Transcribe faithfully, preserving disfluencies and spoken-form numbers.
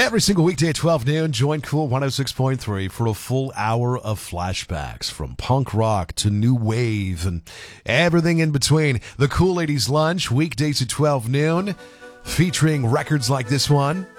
Every single weekday at twelve noon, join Cool one oh six point three for a full hour of flashbacks from punk rock to new wave and everything in between. The Cool Ladies Lunch, weekdays at twelve noon, featuring records like this one.